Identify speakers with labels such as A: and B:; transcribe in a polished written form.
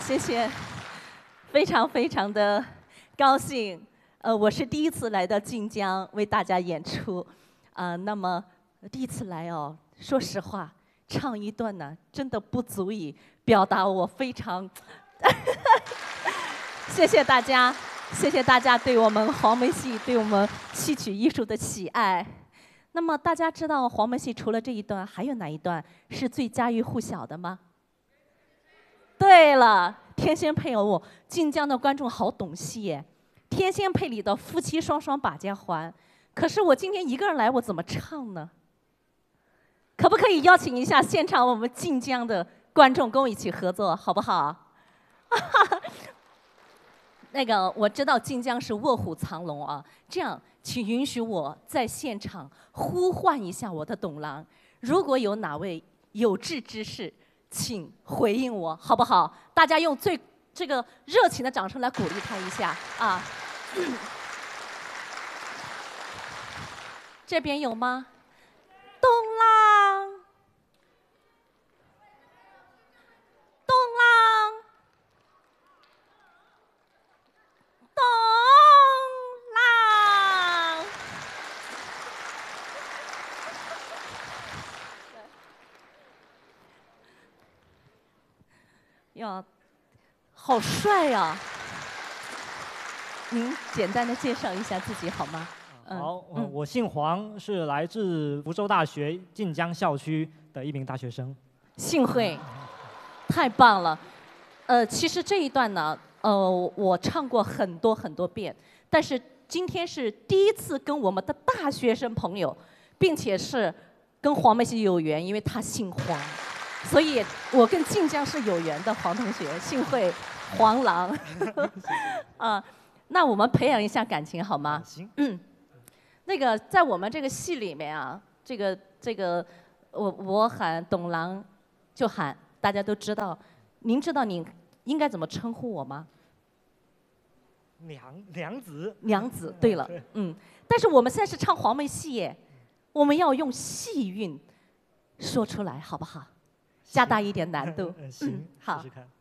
A: 谢谢，非常非常的高兴。我是第一次来到晋江为大家演出，那么第一次来哦，说实话，唱一段呢，真的不足以表达我非常谢谢大家，谢谢大家对我们黄梅戏、对我们戏曲艺术的喜爱。那么大家知道黄梅戏除了这一段，还有哪一段是最家喻户晓的吗？对了，天仙配哦，晋江的观众好懂戏耶。天仙配里的夫妻双双把家还，可是我今天一个人来，我怎么唱呢？可不可以邀请一下现场我们晋江的观众跟我一起合作，好不好？那个我知道晋江是卧虎藏龙啊，这样请允许我在现场呼唤一下我的董郎，如果有哪位有志之士，请回应我，好不好？大家用这个热情的掌声来鼓励他一下啊！这边有吗？董郎，董郎，董郎。呀，好帅呀！您简单的介绍一下自己好吗？
B: 好，我姓黄，是来自福州大学晋江校区的一名大学生。
A: 幸会，太棒了。其实这一段呢，我唱过很多很多遍，但是今天是第一次跟我们的大学生朋友，并且是跟黄梅戏有缘，因为他姓黄，所以我跟晋江是有缘的。黄同学，幸会，黄郎。那我们培养一下感情好吗？
B: 行。
A: 那个在我们这个戏里面啊，这个，我喊董郎，就喊，大家都知道。您知道您应该怎么称呼我吗？
B: 娘子。
A: 娘子，对了，但是我们现在是唱黄梅戏耶，我们要用戏韵说出来，好不好？加大一点难度。
B: 行，
A: 好。
B: 试试看。